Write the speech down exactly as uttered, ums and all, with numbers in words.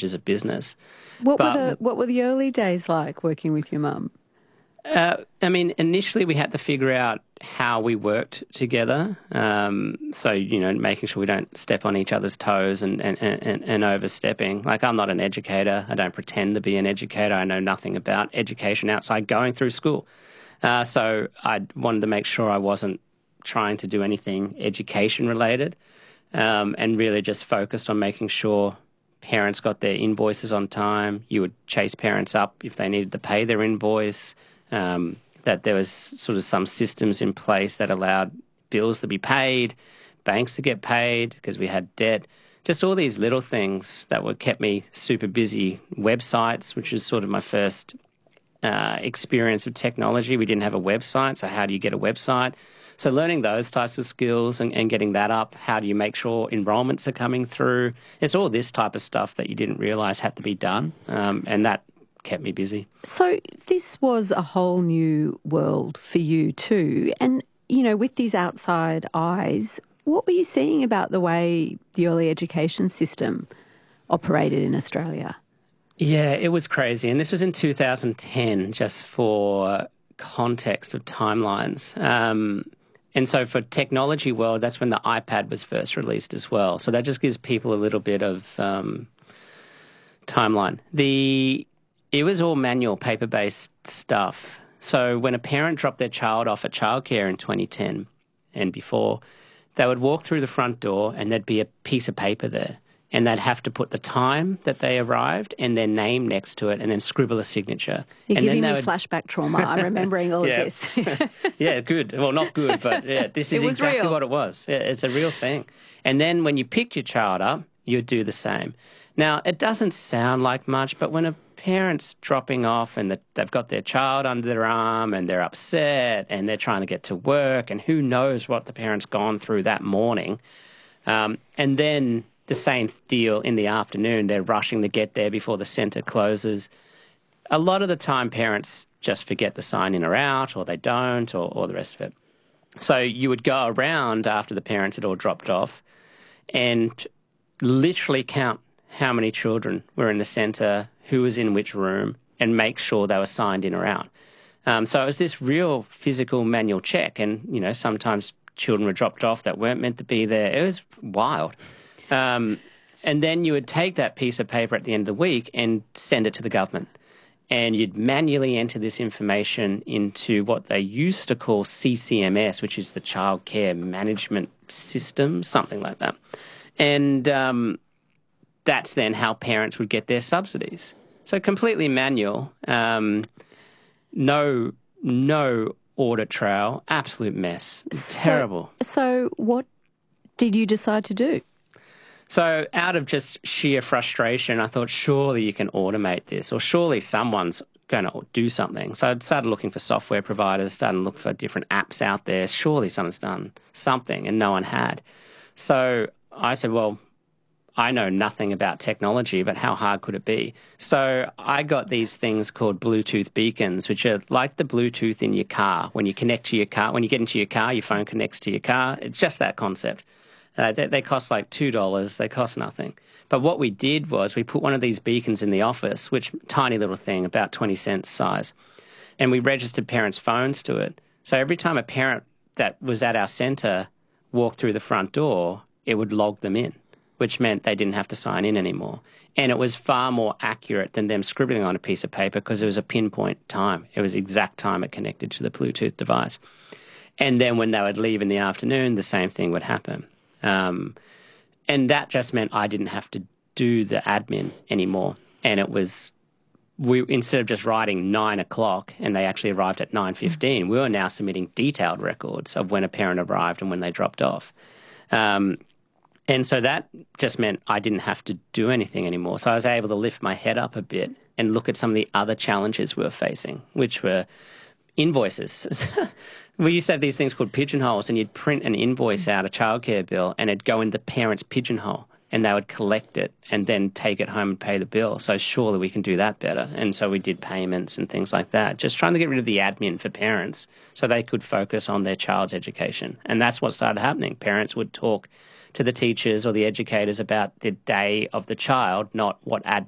which is a business. What but, were the What were the early days like working with your mum? Uh, I mean, initially we had to figure out how we worked together. Um, so, you know, making sure we don't step on each other's toes and, and, and, and overstepping. Like, I'm not an educator. I don't pretend to be an educator. I know nothing about education outside going through school. Uh, so I wanted to make sure I wasn't trying to do anything education related, um, and really just focused on making sure parents got their invoices on time. You would chase parents up if they needed to pay their invoice. Um, that there was sort of some systems in place that allowed bills to be paid, banks to get paid because we had debt. Just all these little things that were kept me super busy. Websites, which is sort of my first uh, experience of technology. We didn't have a website, so how do you get a website? So learning those types of skills and, and getting that up. How do you make sure enrollments are coming through? It's all this type of stuff that you didn't realise had to be done, um, and that kept me busy. So this was a whole new world for you too. And, you know, with these outside eyes, what were you seeing about the way the early education system operated in Australia? Yeah, it was crazy. And this was in two thousand ten, just for context of timelines. Um, and so for technology world, that's when the iPad was first released as well. So that just gives people a little bit of um, timeline. The It was all manual, paper-based stuff. So when a parent dropped their child off at childcare in twenty ten and before, they would walk through the front door and there'd be a piece of paper there, and they'd have to put the time that they arrived and their name next to it and then scribble a signature. You're and giving then me would... flashback trauma. I'm remembering all yeah. of this. Yeah, good. Well, not good, but yeah, this is exactly real. what it was. Yeah, it's a real thing. And then when you picked your child up, you'd do the same. Now, it doesn't sound like much, but when a parent's dropping off and the, they've got their child under their arm and they're upset and they're trying to get to work and who knows what the parent's gone through that morning, um, and then the same deal in the afternoon, they're rushing to get there before the centre closes. A lot of the time parents just forget to sign in or out, or they don't, or, or the rest of it. So you would go around after the parents had all dropped off and literally count how many children were in the centre, who was in which room, and make sure they were signed in or out. Um, so it was this real physical manual check, and, you know, sometimes children were dropped off that weren't meant to be there. It was wild. Um, and then you would take that piece of paper at the end of the week and send it to the government. And you'd manually enter this information into what they used to call C C M S, which is the Child Care Management System, something like that. And um, that's then how parents would get their subsidies. So completely manual, um, no, no audit trail, absolute mess, so, terrible. So what did you decide to do? So out of just sheer frustration, I thought, surely you can automate this, or surely someone's going to do something. So I started looking for software providers, started looking for different apps out there. Surely someone's done something, and no one had. So I said, well, I know nothing about technology, but how hard could it be? So I got these things called Bluetooth beacons, which are like the Bluetooth in your car. When you connect to your car, when you get into your car, your phone connects to your car. It's just that concept. Uh, they, they cost like two dollars. They cost nothing. But what we did was we put one of these beacons in the office, which tiny little thing, about twenty cents size, and we registered parents' phones to it. So every time a parent that was at our centre walked through the front door, it would log them in, which meant they didn't have to sign in anymore. And it was far more accurate than them scribbling on a piece of paper because it was a pinpoint time. It was exact time it connected to the Bluetooth device. And then when they would leave in the afternoon, the same thing would happen. Um, and that just meant I didn't have to do the admin anymore. And it was, we instead of just writing nine o'clock and they actually arrived at nine fifteen, we were now submitting detailed records of when a parent arrived and when they dropped off. Um, and so that just meant I didn't have to do anything anymore. So I was able to lift my head up a bit and look at some of the other challenges we were facing, which were invoices. We used to have these things called pigeonholes, and you'd print an invoice out, a childcare bill, and it'd go in the parent's pigeonhole, and they would collect it and then take it home and pay the bill. So surely we can do that better. And so we did payments and things like that, just trying to get rid of the admin for parents so they could focus on their child's education. And that's what started happening. Parents would talk to the teachers or the educators about the day of the child, not what ad